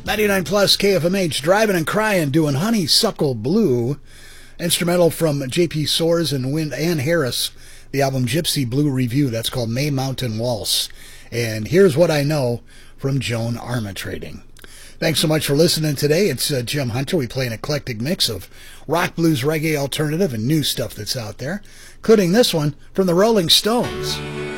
99 plus KFMH, Driving and Crying, doing Honeysuckle Blue. Instrumental from J.P. Soares and Ann Harris, the album Gypsy Blue Review. That's called May Mountain Waltz. And Here's What I Know from Joan Armatrading. Thanks so much for listening today. It's Jim Hunter. We play an eclectic mix of rock, blues, reggae, alternative, and new stuff that's out there, including this one from the Rolling Stones.